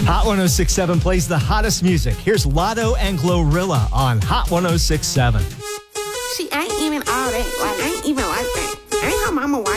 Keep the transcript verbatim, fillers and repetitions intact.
Hot one oh six point seven plays the hottest music. Here's Lotto and Glorilla on Hot one oh six point seven. She ain't even all that. Like, ain't even like that. Ain't her mama white.